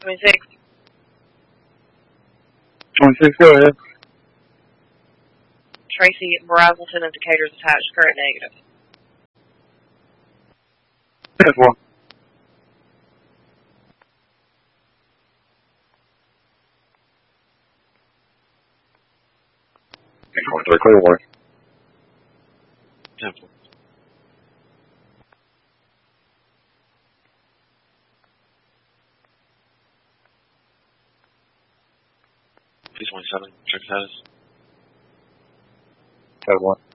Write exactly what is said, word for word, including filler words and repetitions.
twenty-six. twenty-six, go ahead. Tracy, Brazelton of Decatur is attached. Current negative. ten four. twenty-three, Clearwater. ten four. P twenty-seven, check status. Code one.